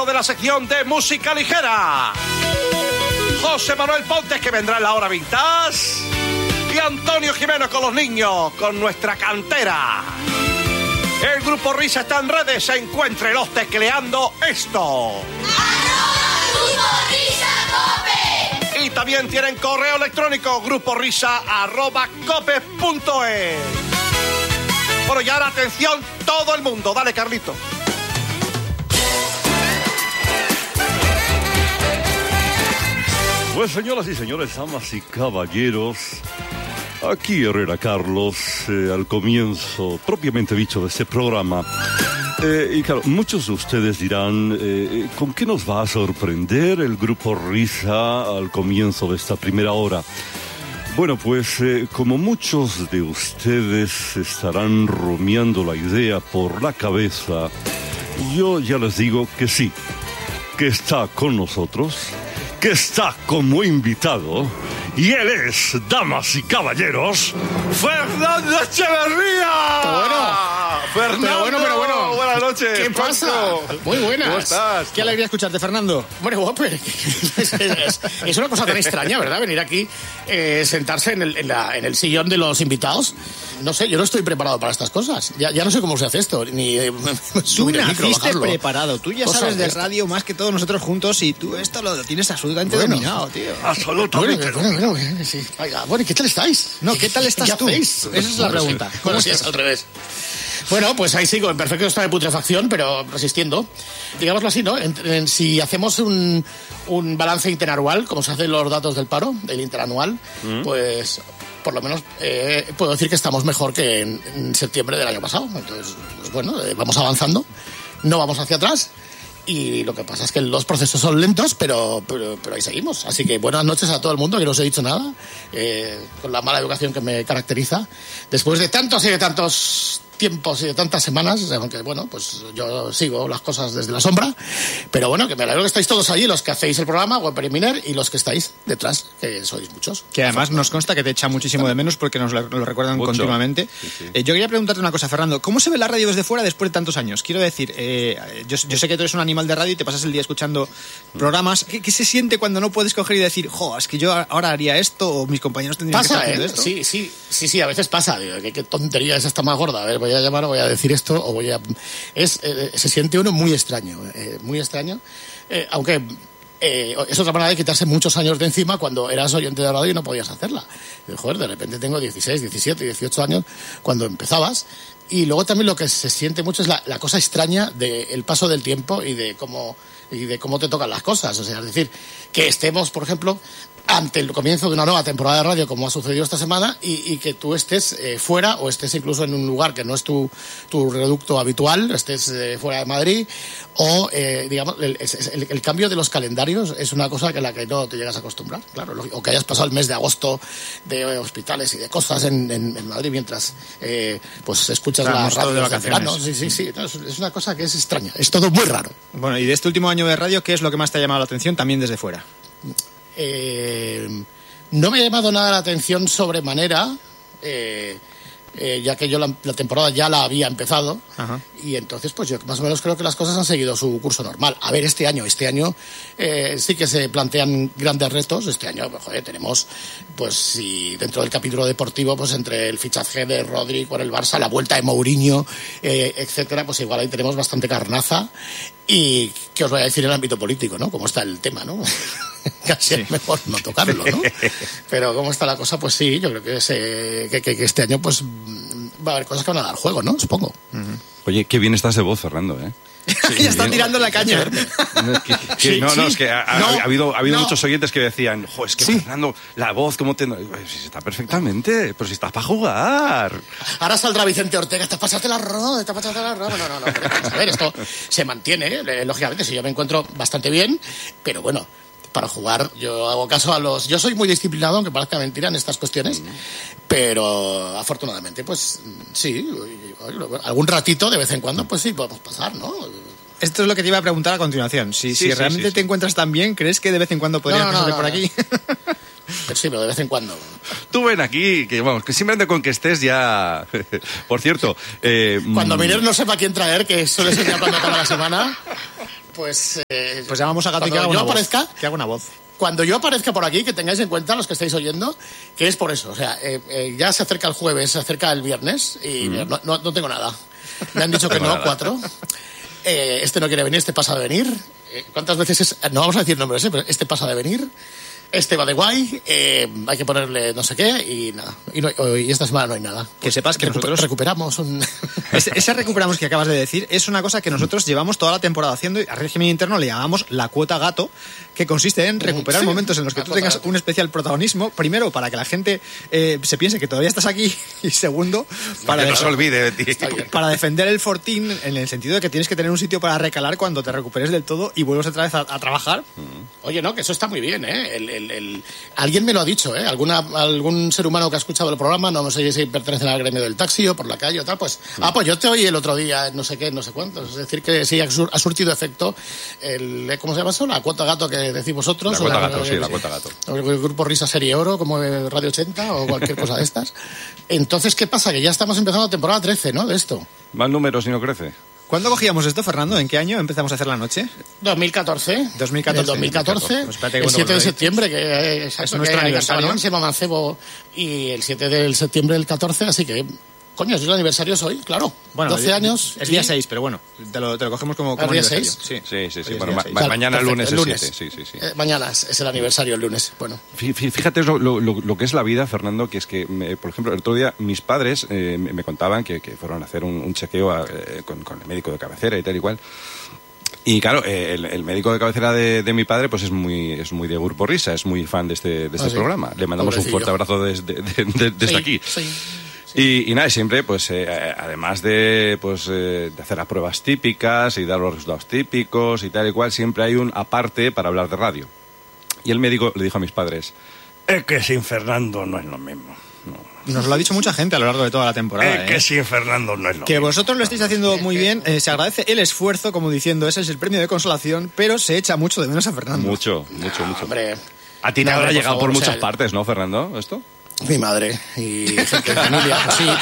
de la sección de música ligera. José Manuel Pontes, que vendrá en la hora vintage. Y Antonio Jimeno con los niños, con nuestra cantera. El Grupo Risa está en redes, encuéntrelos tecleando esto. @GrupoRisaCope. Y también tienen correo electrónico, gruporisa@cope.es. Bueno, y ahora atención todo el mundo. Dale, Carlito. Pues señoras y señores, damas y caballeros, aquí Herrera Carlos, al comienzo propiamente dicho de este programa. Y claro, muchos de ustedes dirán, ¿con qué nos va a sorprender el Grupo Risa al comienzo de esta primera hora? Bueno, pues como muchos de ustedes estarán rumiando la idea por la cabeza, yo ya les digo que sí, que está con nosotros, que está como invitado, y él es, damas y caballeros, Fernando Echeverría. Pero bueno. Buenas noches. ¿Qué pasa? Muy buenas. ¿Cómo estás? Qué alegría escucharte, Fernando. Bueno, pues, es una cosa tan extraña, ¿verdad? Venir aquí, sentarse en el sillón de los invitados. No sé, yo no estoy preparado para estas cosas. Ya no sé cómo se hace esto, ni tú naciste preparado. Tú ya sabes de radio más que todos nosotros juntos y tú esto lo tienes absolutamente dominado, tío. Absolutamente. Bueno, sí. Bueno, ¿y qué tal estáis? No, ¿qué tal estás tú? Hacéis? Esa es la pregunta. Bueno, sí, es al revés. Bueno, pues ahí sigo, en perfecto estado de putrefacción, pero resistiendo. Digámoslo así, ¿no? Si hacemos un balance interanual, como se hacen los datos del paro, del interanual, pues por lo menos puedo decir que estamos mejor que en septiembre del año pasado. Entonces, pues bueno, vamos avanzando, no vamos hacia atrás. Y lo que pasa es que los procesos son lentos, pero ahí seguimos. Así que buenas noches a todo el mundo, que no os he dicho nada, con la mala educación que me caracteriza. Después de tantos y de tantos tiempos y de tantas semanas, aunque bueno, pues yo sigo las cosas desde la sombra, pero bueno, que me alegro que estáis todos allí, los que hacéis el programa, Web Miner, y los que estáis detrás, que sois muchos. Que además nos consta que te echa muchísimo de menos porque nos lo recuerdan mucho, continuamente. Sí. Yo quería preguntarte una cosa, Fernando, ¿cómo se ve la radio desde fuera después de tantos años? Quiero decir, yo sé que tú eres un animal de radio y te pasas el día escuchando programas. ¿Qué se siente cuando no puedes coger y decir, es que yo ahora haría esto o mis compañeros tendrían que estar haciendo esto? Sí, a veces pasa. Digo, qué tontería es esta más gorda. A ver, voy a llamar, voy a decir esto o voy a... se siente uno muy extraño, aunque es otra manera de quitarse muchos años de encima cuando eras oyente de radio y no podías hacerla. Joder, de repente tengo 16, 17, 18 años cuando empezabas. Y luego también lo que se siente mucho es la cosa extraña del paso del tiempo y de cómo te tocan las cosas. O sea, es decir, que estemos, por ejemplo, ante el comienzo de una nueva temporada de radio, como ha sucedido esta semana, y que tú estés fuera o estés incluso en un lugar que no es tu reducto habitual, estés fuera de Madrid, o digamos, el cambio de los calendarios es una cosa que la que no te llegas a acostumbrar, claro, o que hayas pasado el mes de agosto de hospitales y de cosas en Madrid mientras pues escuchas la radio de verano. Sí, es una cosa que es extraña, es todo muy raro. Bueno, y de este último año de radio, ¿qué es lo que más te ha llamado la atención también desde fuera? No me ha llamado nada la atención sobremanera, ya que yo la temporada ya la había empezado. Ajá. Y entonces pues yo más o menos creo que las cosas han seguido su curso normal. A ver, este año sí que se plantean grandes retos. Este año pues, tenemos, pues si dentro del capítulo deportivo, pues entre el fichaje de Rodri con el Barça, la vuelta de Mourinho, etcétera, pues igual ahí tenemos bastante carnaza. Y qué os voy a decir en el ámbito político, ¿no? Cómo está el tema, ¿no? Casi es mejor no tocarlo, ¿no? Pero cómo está la cosa, pues sí, yo creo que este año pues va a haber cosas que van a dar juego, ¿no? Supongo. Uh-huh. Oye, qué bien estás de voz, Fernando, ¿eh? Sí, ya está tirando la caña. Es que ha habido muchos oyentes que decían, es que Fernando, la voz, ¿cómo te...? Si está perfectamente, pero si estás para jugar. Ahora saldrá Vicente Ortega, te pasaste la roda. No. A ver, esto se mantiene, lógicamente, si yo me encuentro bastante bien, pero bueno, para jugar yo hago caso a los... Yo soy muy disciplinado, aunque parezca mentira en estas cuestiones, pero afortunadamente, pues sí, algún ratito de vez en cuando, pues sí, podemos pasar, ¿no? Esto es lo que te iba a preguntar a continuación. Si realmente te encuentras tan bien, ¿crees que de vez en cuando podrías pasarte por aquí? Pero sí, pero de vez en cuando. Tú ven aquí, que simplemente con que estés ya... Por cierto... Cuando Miner no sepa quién traer, que suele ser ya cuando acaba la semana... Pues llamamos a Gato y que haga una voz. Que haga una voz. Cuando yo aparezca por aquí, que tengáis en cuenta, los que estáis oyendo, que es por eso. O sea, ya se acerca el jueves, se acerca el viernes y no tengo nada. Me han dicho que no, 4. Este no quiere venir, este pasa de venir. ¿Cuántas veces es? No vamos a decir nombres, pero este pasa de venir. Este va de guay, hay que ponerle no sé qué y nada. Y esta semana no hay nada. Que sepas que nosotros recuperamos Ese recuperamos que acabas de decir es una cosa que nosotros llevamos toda la temporada haciendo y a régimen interno le llamamos la cuota gato, que consiste en recuperar momentos en los que tú tengas un especial protagonismo, primero para que la gente se piense que todavía estás aquí y segundo para que no se olvide de ti. Para defender el fortín en el sentido de que tienes que tener un sitio para recalar cuando te recuperes del todo y vuelves otra vez a trabajar. Oye, no, que eso está muy bien, ¿eh? Alguien me lo ha dicho, ¿eh? Algún ser humano que ha escuchado el programa, no sé si pertenece al gremio del taxi o por la calle o tal, pues pues yo te oí el otro día, no sé qué, no sé cuántos. Es decir, que sí ha surtido efecto ¿cómo se llama eso? La cuota gato que decís vosotros. La cuota gato, sí, la cuota gato. El grupo Risa Serie Oro, como Radio 80 o cualquier cosa de estas. Entonces, ¿qué pasa? Que ya estamos empezando la temporada 13, ¿no? De esto. Más números y no crece. ¿Cuándo cogíamos esto, Fernando? ¿En qué año empezamos a hacer la noche? 2014. 2014. Pues el 7 de septiembre, que es nuestro aniversario. Se llama Mancebo, y el 7 de septiembre del 14, así que... Coño, es el aniversario hoy, claro. Bueno, 12 años. Es día 6, pero bueno, te lo cogemos como día aniversario. 6. Sí. Bueno, mañana lunes es 7. Sí. Mañana es el aniversario, el lunes. Bueno. Fíjate lo que es la vida, Fernando, que es que, por ejemplo, el otro día mis padres me contaban que fueron a hacer un chequeo con el médico de cabecera y tal y cual. Y claro, el médico de cabecera de mi padre pues es muy de Grupo Risa, es muy fan de este programa. Le mandamos un fuerte abrazo desde aquí. Sí. Y nada, siempre, pues, además de hacer las pruebas típicas y dar los resultados típicos y tal y cual, siempre hay un aparte para hablar de radio. Y el médico le dijo a mis padres, es que sin Fernando no es lo mismo. No. Nos lo ha dicho mucha gente a lo largo de toda la temporada. Es que sin Fernando no es lo que mismo. Vosotros lo estáis haciendo muy bien, se agradece el esfuerzo, como diciendo, ese es el premio de consolación, pero se echa mucho de menos a Fernando. Mucho. Hombre, a ti te habrá llegado por muchas partes, ¿no, Fernando? ¿Esto? Mi madre y gente de familia, pues sí,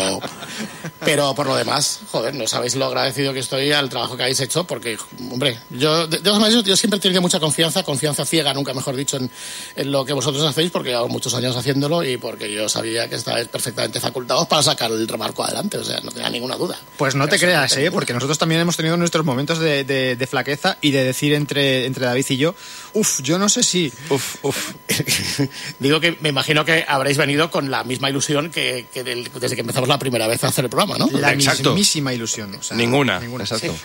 pero por lo demás, joder, no sabéis lo agradecido que estoy al trabajo que habéis hecho, porque, hombre, yo siempre he tenido mucha confianza ciega, nunca mejor dicho, en lo que vosotros hacéis, porque llevo muchos años haciéndolo y porque yo sabía que estáis perfectamente facultados para sacar el remarco adelante, o sea, no tenía ninguna duda. Pues no te creas, porque nosotros también hemos tenido nuestros momentos de flaqueza y de decir entre David y yo, yo no sé si... Digo que me imagino que habréis venido con la misma ilusión que desde que empezamos la primera vez a hacer el programa, ¿no? La mismísima ilusión. O sea, Ninguna. Exacto.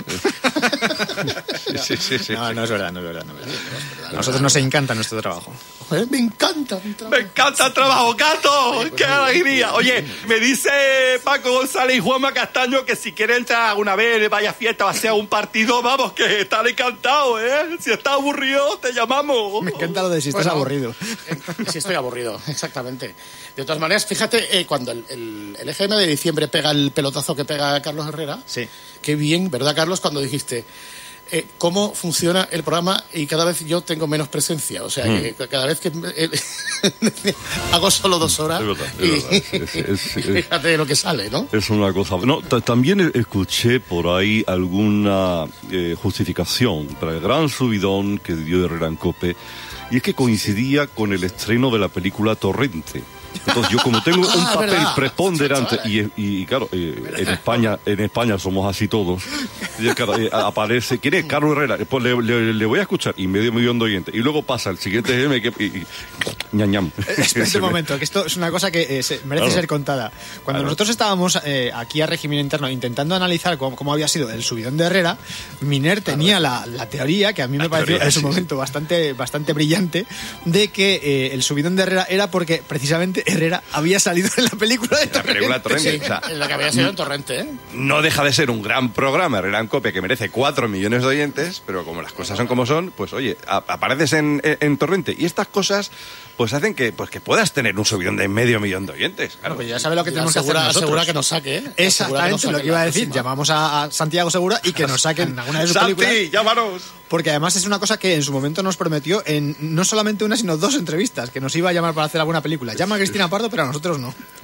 Sí. No es verdad. A nosotros nos encanta nuestro trabajo. Joder, me encanta mi trabajo. ¡Me encanta el trabajo, Gato! ¡Qué alegría! Oye, me dice Paco González y Juanma Castaño que si quiere entrar alguna vez, vaya fiesta, va a ser un partido, vamos, que están encantados, ¿eh? Si estás aburrido, te llamamos. Me encanta lo de si estás aburrido. Sí, estoy aburrido, exactamente. De todas maneras, fíjate, cuando el EGM de diciembre pega el pelotazo que pega Carlos Herrera, sí. Qué bien, ¿verdad, Carlos? Cuando dijiste... cómo funciona el programa y cada vez yo tengo menos presencia, o sea, que cada vez que hago solo 2 horas y fíjate lo que sale, ¿no? Es una cosa... No, también escuché por ahí alguna justificación para el gran subidón que dio Herrera en COPE, y es que coincidía con el estreno de la película Torrente. Entonces yo como tengo un papel preponderante y claro, en España somos así todos, y, claro, aparece, ¿quién es? Carlos Herrera, pues le voy a escuchar y medio millón de oyentes, y luego pasa el siguiente GM ñam. Espera un momento, que esto es una cosa que merece ser contada. Cuando nosotros estábamos aquí a régimen interno intentando analizar cómo había sido el subidón de Herrera, Miner tenía la teoría, que a mí me pareció en su momento bastante brillante, de que el subidón de Herrera era porque precisamente Herrera había salido en la película de Torrente. Sí, o sea, en la que había sido en Torrente, ¿eh? No deja de ser un gran programa, Herrera en COPE, que merece 4 millones de oyentes, pero como las cosas son como son, pues oye, apareces en Torrente, y estas cosas pues hacen que puedas tener un subidón de 500.000 de oyentes. Claro. Pues ya sabe lo que tenemos que hacer nosotros. Asegura que nos saque, ¿eh? Exactamente lo que iba a decir. Llamamos a Santiago Segura y que nos saquen alguna de sus películas. ¡Santi, llámanos! Porque además es una cosa que en su momento nos prometió en no solamente una, sino 2 entrevistas, que nos iba a llamar para hacer alguna película. Llama a Cristina Pardo, pero a nosotros no.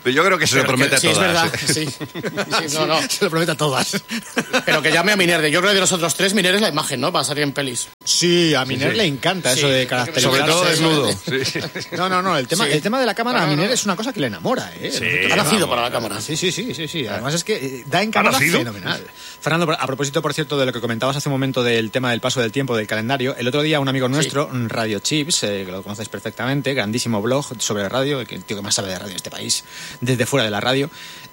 Pero yo creo que se lo promete a todas. Sí, es verdad, sí. No. Se lo promete a todas. Pero que llame a Miner. Yo creo que de los otros tres, Miner es la imagen, ¿no? Para salir en pelis. Sí, a Miner le encanta eso de caracterizarse. Sobre todo desnudo. No, el tema de la cámara a Miner es una cosa que le enamora, ¿eh? Sí, ha nacido para la cámara. Sí. Además es que da en cámara fenomenal. Fernando, a propósito, por cierto, de lo que comentabas hace un momento del tema del paso del tiempo, del calendario, el otro día un amigo nuestro, Radio Chips, que lo conoces perfectamente, grandísimo blog sobre radio, el tío que más sabe de radio en este país, desde fuera de la radio,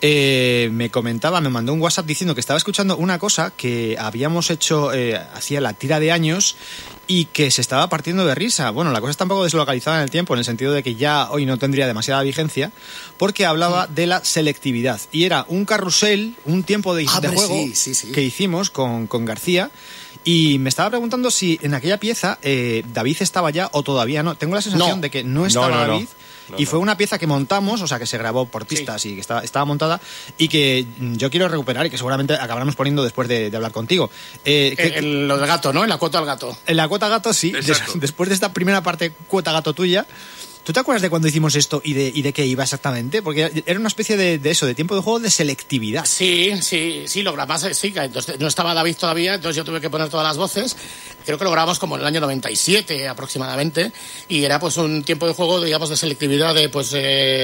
me mandó un WhatsApp diciendo que estaba escuchando una cosa que habíamos hecho hacía la tira de años y que se estaba partiendo de risa. Bueno, la cosa está un poco deslocalizada en el tiempo, en el sentido de que ya hoy no tendría demasiada vigencia, porque hablaba de la selectividad. Y era un carrusel, un tiempo de juego que hicimos con García. Y me estaba preguntando si en aquella pieza David estaba ya o todavía no. Tengo la sensación de que no estaba David. Y fue una pieza que montamos, o sea, que se grabó por pistas y que estaba montada y que yo quiero recuperar y que seguramente acabaremos poniendo después de hablar contigo. Lo del gato, ¿no? En la cuota al gato. En la cuota gato, sí. Después de esta primera parte cuota gato tuya, ¿tú te acuerdas de cuando hicimos esto y de qué iba exactamente? Porque era una especie de eso, de tiempo de juego de selectividad. Sí, lo grabamos, sí, entonces no estaba David todavía, entonces yo tuve que poner todas las voces. Creo que lo grabamos como en el año 97 aproximadamente, y era pues un tiempo de juego, digamos, de selectividad de pues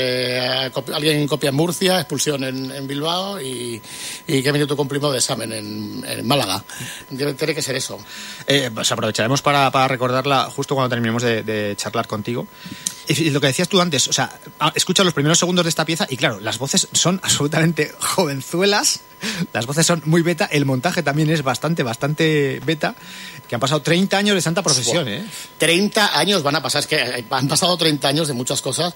alguien copia en Murcia, expulsión en Bilbao y qué minuto cumplimos de examen en Málaga. Tiene que ser eso. Pues aprovecharemos para recordarla justo cuando terminemos de charlar contigo. Y lo que decías tú antes, o sea, escuchas los primeros segundos de esta pieza y claro, las voces son absolutamente jovenzuelas, las voces son muy beta, el montaje también es bastante beta, que han pasado 30 años de santa profesión, ¿eh? 30 años van a pasar, es que han pasado 30 años de muchas cosas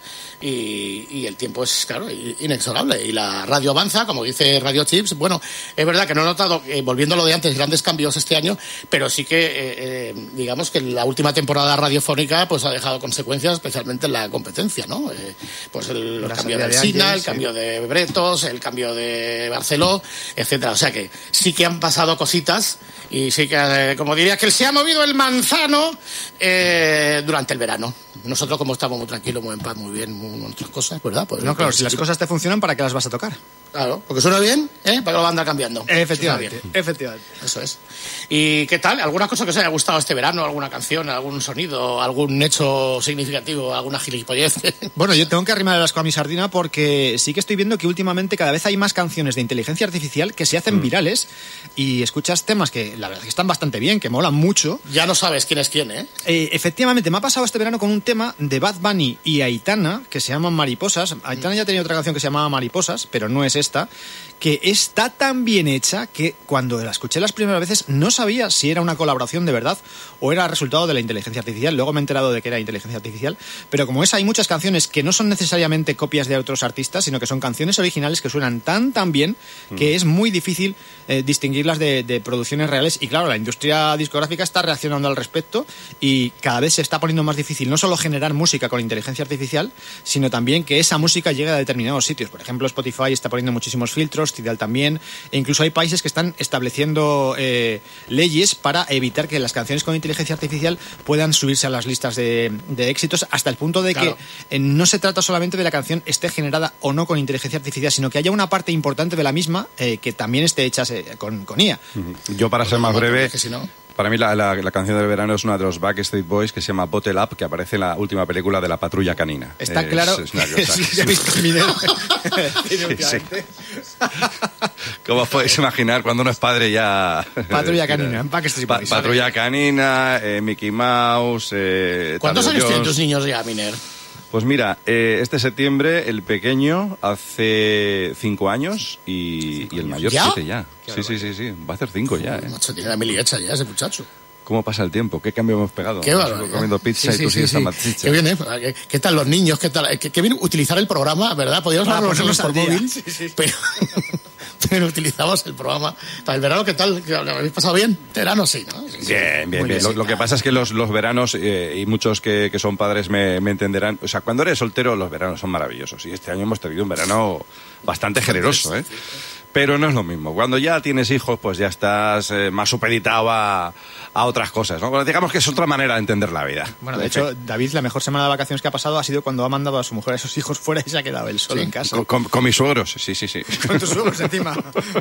y el tiempo es, claro, inexorable. Y la radio avanza, como dice Radio Chips. Bueno, es verdad que no he notado, volviendo a lo de antes, grandes cambios este año, pero sí que, digamos que la última temporada radiofónica pues ha dejado consecuencias, especialmente en la competencia, ¿no? Pues el cambio de Alsina, el cambio de Bretos, el cambio de Barceló, etcétera. O sea que sí que han pasado cositas y sí que, como diría que se ha movido el manzano durante el verano. Nosotros, como estamos muy tranquilos, muy en paz, muy bien, nuestras cosas, ¿verdad? Pues, no, claro, si las cosas te funcionan, ¿para qué las vas a tocar? Claro, porque suena bien, ¿para qué lo van a andar cambiando? Efectivamente. Eso es. ¿Y qué tal? ¿Alguna cosa que os haya gustado este verano? ¿Alguna canción, algún sonido, algún hecho significativo, alguna gilipollez? Bueno, yo tengo que arrimar el asco a mi sardina porque sí que estoy viendo que últimamente cada vez hay más canciones de inteligencia artificial que se hacen virales y escuchas temas que la verdad que están bastante bien, que molan mucho. Ya no sabes quién es quién, ¿eh? Efectivamente, me ha pasado este verano con un tema de Bad Bunny y Aitana que se llaman Mariposas. Aitana ya tenía otra canción que se llamaba Mariposas, pero no es esta, que está tan bien hecha que cuando la escuché las primeras veces no sabía si era una colaboración de verdad o era resultado de la inteligencia artificial. Luego me he enterado de que era inteligencia artificial, pero como hay muchas canciones que no son necesariamente copias de otros artistas, sino que son canciones originales que suenan tan bien que es muy difícil distinguirlas de producciones reales. Y claro, la industria discográfica está reaccionando al respecto y cada vez se está poniendo más difícil no solo generar música con inteligencia artificial, sino también que esa música llegue a determinados sitios. Por ejemplo, Spotify está poniendo muchísimos filtros, Tidal también, e incluso hay países que están estableciendo leyes para evitar que las canciones con inteligencia artificial puedan subirse a las listas de éxitos, hasta el punto de que no se trata solamente de la canción esté generada o no con inteligencia artificial, sino que haya una parte importante de la misma que también esté hecha con IA. Yo, para ser más breve, si no... Para mí la canción del verano es una de los Backstreet Boys que se llama Bottle Up, que aparece en la última película de la Patrulla Canina. Está claro. Es una cosa. Sí. ¿Cómo podéis imaginar cuando uno es padre ya? Patrulla Canina, Backstreet Boys. Patrulla Canina, Mickey Mouse. ¿Cuántos años tienen tus niños ya, Miner? Pues mira, este septiembre el pequeño hace 5 años y el mayor 7 ya. Sí. Va a hacer 5 ya, ¿eh? Macho, tiene la mili hecha ya ese muchacho. ¿Cómo pasa el tiempo? ¿Qué cambio hemos pegado? Qué barbaridad. Comiendo pizza y tú sigues tan machicha. Qué bien, ¿eh? ¿Qué tal los niños? ¿Qué tal? Qué bien utilizar el programa, ¿verdad? Podríamos hablarnos por móvil, pero utilizamos el programa para el verano. ¿Qué tal? ¿Lo habéis pasado bien? Verano sí, ¿no? Bien. Lo que pasa es que los veranos, y muchos que son padres me entenderán, o sea, cuando eres soltero los veranos son maravillosos y este año hemos tenido un verano bastante generoso, ¿eh? pero no es lo mismo. Cuando ya tienes hijos, pues ya estás más supeditado a otras cosas, ¿no? Bueno, digamos que es otra manera de entender la vida. Bueno, de hecho, David, la mejor semana de vacaciones que ha pasado ha sido cuando ha mandado a su mujer, a sus hijos fuera y se ha quedado él solo en casa. Con mis suegros, sí. Con tus suegros encima.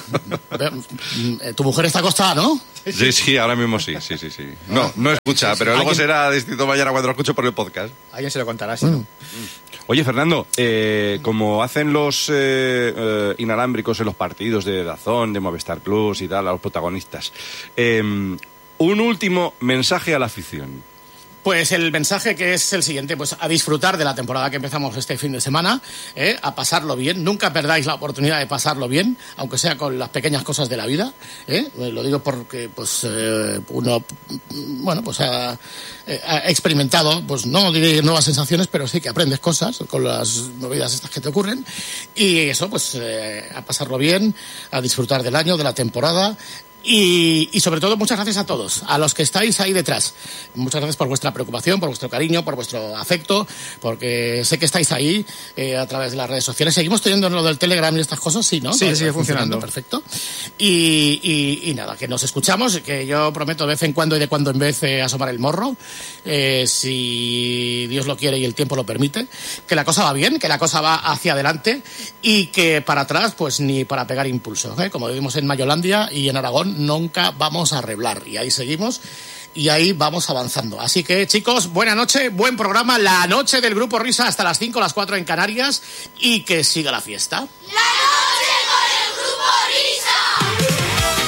Tu mujer está acostada, ¿no? Sí, ahora mismo sí. No escucha, pero luego será distinto mañana cuando lo escucho por el podcast. Alguien se lo contará, si no. Oye, Fernando, como hacen los inalámbricos en los partidos de DAZN, de Movistar Plus y tal, a los protagonistas, un último mensaje a la afición. Pues el mensaje que es el siguiente, pues a disfrutar de la temporada que empezamos este fin de semana, a pasarlo bien. Nunca perdáis la oportunidad de pasarlo bien, aunque sea con las pequeñas cosas de la vida. Lo digo porque pues uno, bueno, pues ha experimentado, pues no diré nuevas sensaciones, pero sí que aprendes cosas con las movidas estas que te ocurren. Y eso, pues a pasarlo bien, a disfrutar del año, de la temporada. Y sobre todo, muchas gracias a todos, a los que estáis ahí detrás. Muchas gracias por vuestra preocupación, por vuestro cariño, por vuestro afecto, porque sé que estáis ahí a través de las redes sociales. Seguimos teniendo lo del Telegram y estas cosas, sí, ¿no? Sí, sigue funcionando. Perfecto. Y nada, que nos escuchamos, que yo prometo de vez en cuando y de cuando en vez asomar el morro, si Dios lo quiere y el tiempo lo permite, que la cosa va bien, que la cosa va hacia adelante y que para atrás, pues ni para pegar impulso. Como vivimos en Mayolandia y en Aragón, nunca vamos a arreglar. Y ahí seguimos y ahí vamos avanzando. Así que, chicos, buena noche, buen programa, la noche del Grupo Risa hasta las 5, las 4 en Canarias y que siga la fiesta. ¡La noche con el Grupo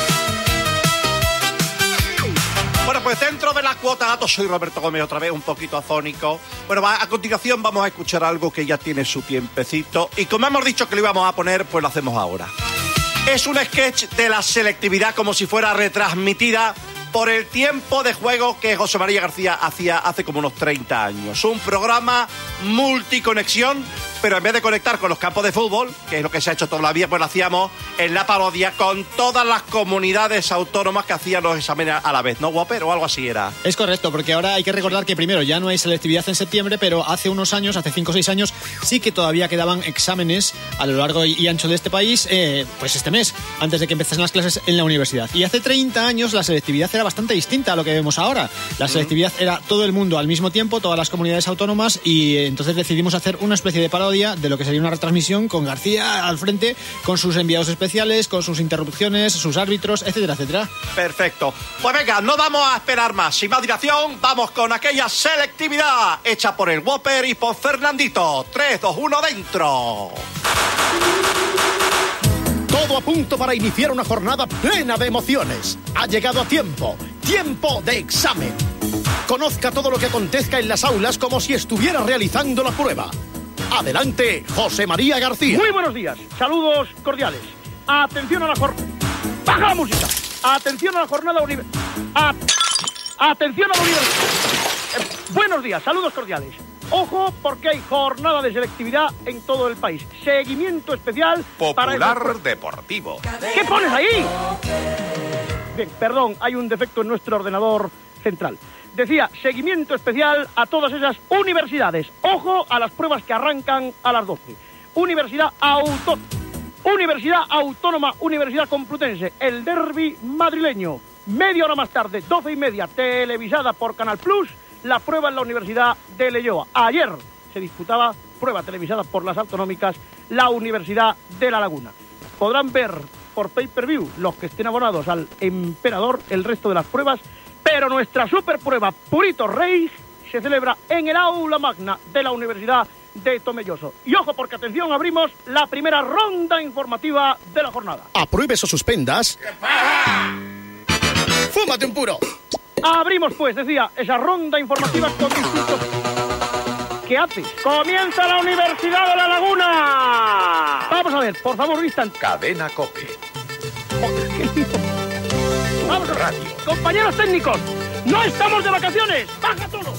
Risa! Bueno, pues dentro de la cuota datos, soy Roberto Gómez, otra vez un poquito afónico. Bueno, a continuación vamos a escuchar algo que ya tiene su tiempecito y como hemos dicho que lo íbamos a poner, pues lo hacemos ahora. Es un sketch de la selectividad como si fuera retransmitida por el tiempo de juego que José María García hacía hace como unos 30 años. Un programa multiconexión, pero en vez de conectar con los campos de fútbol, que es lo que se ha hecho toda la vida, pues lo hacíamos en la parodia con todas las comunidades autónomas que hacían los exámenes a la vez, ¿no, Whopper? O algo así era. Es correcto, porque ahora hay que recordar que primero ya no hay selectividad en septiembre, pero hace unos años, hace 5 o 6 años, sí que todavía quedaban exámenes a lo largo y ancho de este país, pues este mes, antes de que empezasen las clases en la universidad. Y hace 30 años la selectividad era bastante distinta a lo que vemos ahora. La selectividad era todo el mundo al mismo tiempo, todas las comunidades autónomas, y entonces decidimos hacer una especie de parodia de lo que sería una retransmisión con García al frente, con sus enviados especiales, con sus interrupciones, sus árbitros, etcétera, etcétera. Perfecto. Pues venga, no vamos a esperar más. Sin más dilación, vamos con aquella selectividad hecha por el Whopper y por Fernandito. 3, 2, 1, dentro. Todo a punto para iniciar una jornada plena de emociones. Ha llegado a tiempo. Tiempo de examen. Conozca todo lo que acontezca en las aulas como si estuviera realizando la prueba. Adelante, José María García. Muy buenos días. Saludos cordiales. Atención a la jornada. ¡Baja la música! Atención a la jornada Atención a la universidad. Buenos días. Saludos cordiales. Ojo, porque hay jornada de selectividad en todo el país. Seguimiento especial Popular para Deportivo. ¿Qué pones ahí? Bien, perdón, hay un defecto en nuestro ordenador central. Decía, seguimiento especial a todas esas universidades. Ojo a las pruebas que arrancan a las 12. Universidad Autónoma, Universidad Complutense, el derbi madrileño. Media hora más tarde, 12:30, televisada por Canal Plus, la prueba en la Universidad de Leioa. Ayer se disputaba prueba televisada por las autonómicas, la Universidad de La Laguna. Podrán ver por pay-per-view los que estén abonados al Emperador el resto de las pruebas, pero nuestra superprueba Purito Reis se celebra en el aula magna de la Universidad de Tomelloso. Y ojo, porque atención, abrimos la primera ronda informativa de la jornada. Apruebes o suspendas. ¡Fúmate un puro! Abrimos, pues, decía, esa ronda informativa con distintos... ¿Qué haces? ¡Comienza la Universidad de La Laguna! Vamos a ver, por favor, vistan. Cadena COPE. Vamos a ver. Compañeros técnicos, no estamos de vacaciones. ¡Baja todo!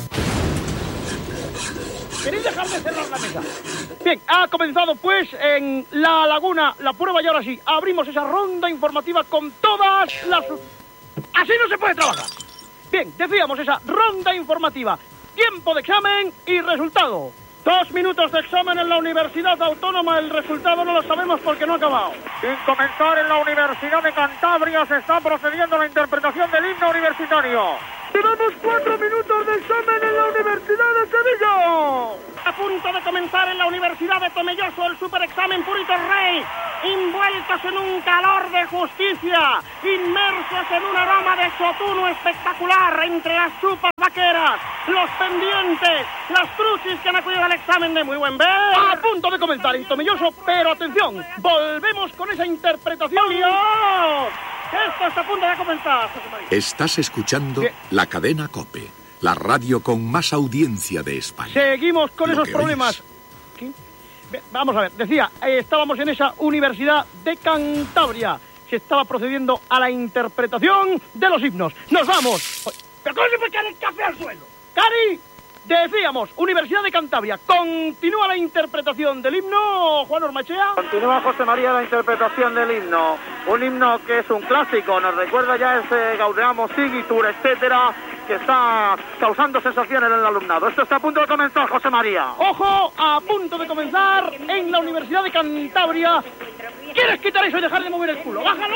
¿Queréis dejar de cerrar la mesa? Bien, ha comenzado pues en La Laguna la prueba y ahora sí, abrimos esa ronda informativa con todas las... ¡Así no se puede trabajar! Bien, decíamos esa ronda informativa. Tiempo de examen y resultado. 2 minutos de examen en la Universidad Autónoma. El resultado no lo sabemos porque no ha acabado. Sin comenzar, en la Universidad de Cantabria se está procediendo a la interpretación del himno universitario. Llevamos 4 minutos de examen en la Universidad de Sevilla. A punto de comenzar en la Universidad de Tomelloso el superexamen Purito Rey. Envueltos en un calor de justicia, inmersos en un aroma de sotuno espectacular entre las chupas vaqueras, los pendientes, las truchis que han acudido al examen de muy buen ver. A punto de comenzar en Tomelloso, pero atención, volvemos con esa interpretación. ¡Dios! Esto está a punto de comenzar, José María. Estás escuchando la cadena COPE, la radio con más audiencia de España. Seguimos con Lo esos que problemas. ¿Qué? Vamos a ver, decía, estábamos en esa Universidad de Cantabria. Se estaba procediendo a la interpretación de los himnos. ¡Nos vamos! ¿Pero cómo se puede caer el café al suelo? ¡Cari! Decíamos, Universidad de Cantabria. Continúa la interpretación del himno, Juan Ormachea. Continúa, José María, la interpretación del himno. Un himno que es un clásico, nos recuerda ya ese Gaudeamus Igitur, etcétera, que está causando sensaciones en el alumnado. Esto está a punto de comenzar, José María. Ojo, a punto de comenzar en la Universidad de Cantabria. ¿Quieres quitar eso y dejar de mover el culo? ¡Bájalo!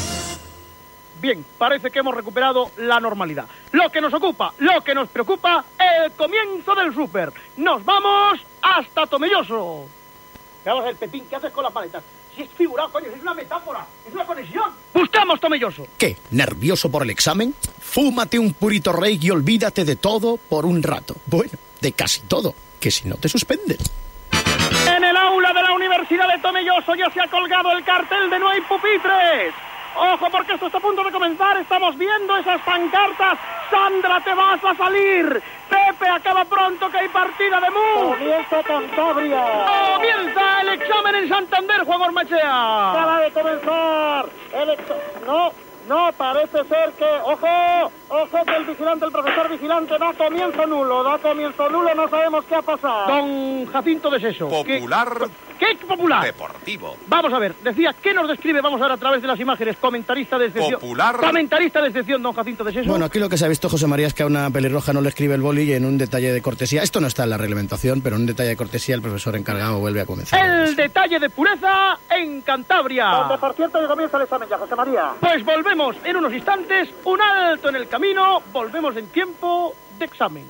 Bien, parece que hemos recuperado la normalidad. Lo que nos ocupa, lo que nos preocupa, el comienzo del súper. Nos vamos hasta Tomelloso. Vamos a ver, Pepín, ¿qué haces con las paletas? Si es figurado, coño, es una metáfora, es una conexión. Buscamos Tomelloso. ¿Qué? ¿Nervioso por el examen? Fúmate un Purito Rey y olvídate de todo por un rato. Bueno, de casi todo, que si no te suspenden. En el aula de la Universidad de Tomelloso ya se ha colgado el cartel de no hay pupitres. Ojo, porque esto está a punto de comenzar. Estamos viendo esas pancartas. Sandra, te vas a salir. Pepe, acaba pronto que hay partida de MU. Comienza Cantabria. Comienza el examen en Santander, Juan Ormachea. Acaba de comenzar el No, parece ser que... ¡Ojo que el vigilante, el profesor vigilante da comienzo nulo, no sabemos qué ha pasado. Don Jacinto de Seso. Popular. ¿Qué popular? Deportivo. Vamos a ver, decía, ¿qué nos describe? Vamos a ver a través de las imágenes. Comentarista de excepción. Popular. Comentarista de excepción, don Jacinto de Seso. Bueno, aquí lo que se ha visto, José María, es que a una pelirroja no le escribe el boli y en un detalle de cortesía, esto no está en la reglamentación, pero en un detalle de cortesía el profesor encargado vuelve a comenzar. El detalle de pureza en Cantabria. Donde, por cierto, ya comienza el examen ya, José María. Pues volvemos en unos instantes, un alto en el camino, volvemos en tiempo de examen.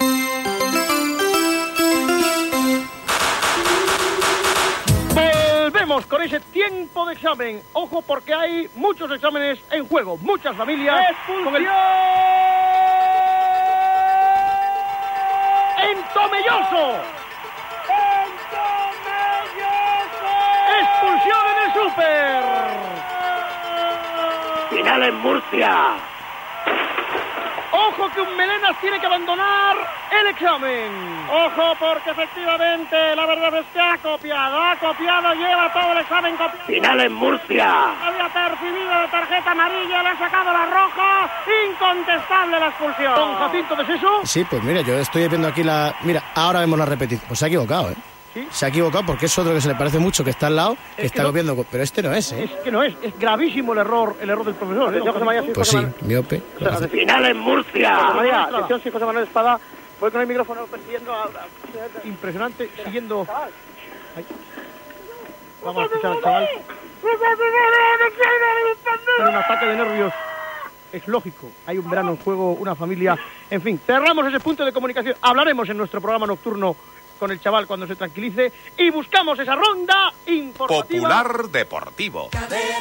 Volvemos con ese tiempo de examen. Ojo, porque hay muchos exámenes en juego, muchas familias. Con el... ¡En Tomelloso! ¡Expulsión en el súper! Final en Murcia. ¡Ojo que un Melenas tiene que abandonar el examen! Ojo, porque efectivamente la verdad es que ha copiado, lleva todo el examen copiado. Final en Murcia. Había percibido la tarjeta amarilla, le ha sacado la roja, incontestable la expulsión. ¿Don Jacinto de Seso? Sí, pues mira, yo estoy viendo aquí la... Mira, ahora vemos la repetición. Pues se ha equivocado, ¿eh? ¿Sí? Se ha equivocado porque es otro que se le parece mucho que está al lado, que está copiando, pero este no es, ¿eh? Es que no es gravísimo el error del profesor. José María, Pues sí, miope. Final en Murcia. José María, atención, si José Manuel Espada, voy con el micrófono persiguiendo impresionante, siguiendo... Ay. Vamos a escuchar al chaval. Tiene un ataque de nervios. Es lógico, hay un verano en juego, una familia... En fin, cerramos ese punto de comunicación. Hablaremos en nuestro programa nocturno con el chaval cuando se tranquilice y buscamos esa ronda informativa. Popular Deportivo.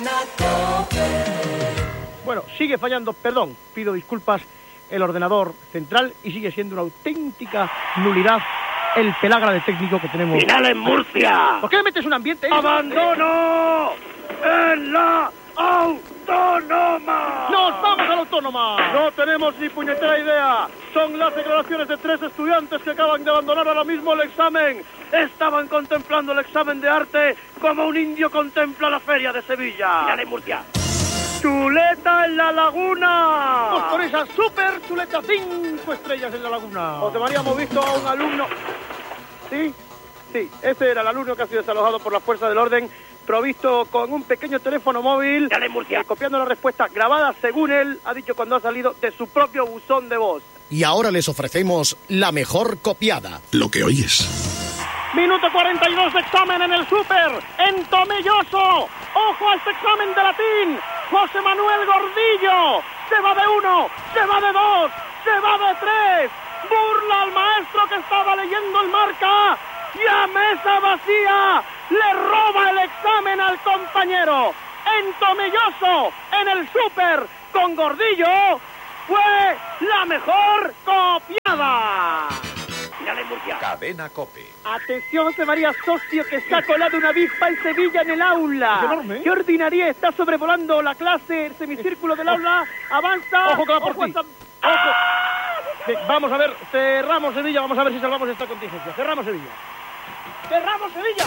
Bueno, sigue fallando, perdón, pido disculpas, el ordenador central y sigue siendo una auténtica nulidad el pelagra de técnico que tenemos. Final en Murcia. ¿Por qué le metes un ambiente? ¡Abandono en la Autónoma! ¡Nos vamos a la Autónoma! No tenemos ni puñetera idea. Son las declaraciones de 3 estudiantes que acaban de abandonar ahora mismo el examen. Estaban contemplando el examen de arte como un indio contempla la feria de Sevilla. Final en Murcia. ¡Chuleta en la Laguna! Pues por esa super chuleta 5 estrellas en la Laguna. José María, hemos visto a un alumno... ¿Sí? Sí, ese era el alumno que ha sido desalojado por la fuerza del orden, provisto con un pequeño teléfono móvil, copiando la respuesta grabada, según él ha dicho cuando ha salido, de su propio buzón de voz. Y ahora les ofrecemos la mejor copiada. Lo que oyes Minuto 42 de examen en el Super, en Tomelloso. Ojo a este examen de latín. José Manuel Gordillo. Se va de 1, se va de 2, se va de 3. Burla al maestro que estaba leyendo el marca. Y a mesa vacía le roba el examen al compañero. En Tomelloso, en el Super, con Gordillo, fue la mejor copiada. Finales Murcia. Cadena COPE. Atención, José María Socio, que se ha colado una avispa en Sevilla en el aula. Enorme. ¿Qué ordinaria está sobrevolando la clase, el semicírculo del aula? Avanza. Ojo que va por ti. Ojo. Bien, vamos a ver, cerramos Sevilla, vamos a ver si salvamos esta contingencia. Cerramos Sevilla. ¡Cerramos Sevilla!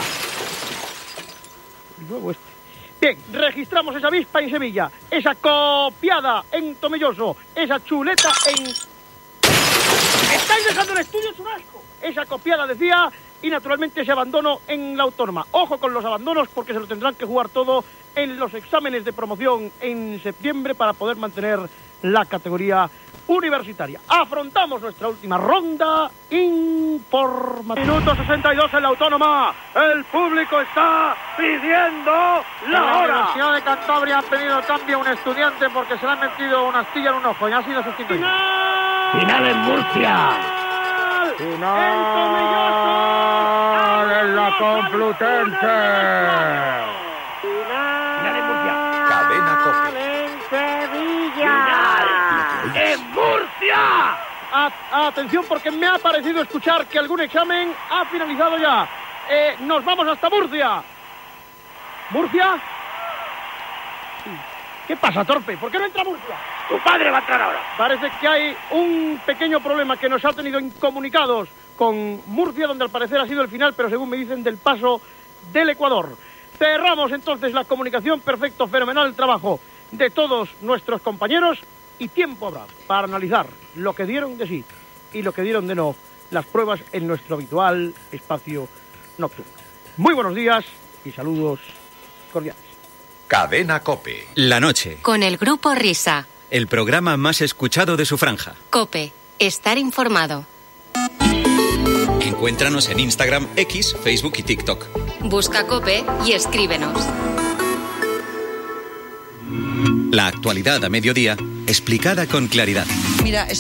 Y luego este. Bien, registramos esa avispa en Sevilla, esa copiada en Tomelloso, esa chuleta en... ¡Estáis dejando el estudio, es un asco! Esa copiada, decía, y naturalmente ese abandono en la Autónoma. Ojo con los abandonos porque se lo tendrán que jugar todo en los exámenes de promoción en septiembre para poder mantener la categoría universitaria. Afrontamos nuestra última ronda informativa. Minuto 62 en la Autónoma. El público está pidiendo la hora. La Universidad de Cantabria ha pedido cambio a un estudiante porque se le ha metido una astilla en un ojo y ha sido sustituido. Final en Murcia. Final en la Complutense. Final en Murcia. Cadena COPE. En Sevilla. ¡En Murcia! Atención porque me ha parecido escuchar que algún examen ha finalizado ya. Nos vamos hasta Murcia. ¿Murcia? ¿Qué pasa, torpe? ¿Por qué no entra Murcia? Tu padre va a entrar ahora. Parece que hay un pequeño problema que nos ha tenido incomunicados con Murcia, donde al parecer ha sido el final, pero según me dicen, del paso del Ecuador. Cerramos entonces la comunicación. Perfecto, fenomenal el trabajo de todos nuestros compañeros. Y tiempo habrá para analizar lo que dieron de sí y lo que dieron de no las pruebas en nuestro habitual espacio nocturno. Muy buenos días y saludos cordiales. Cadena COPE. La noche. Con el Grupo Risa. El programa más escuchado de su franja. COPE. Estar informado. Encuéntranos en Instagram, X, Facebook y TikTok. Busca COPE y escríbenos. La actualidad a mediodía, explicada con claridad. Mira,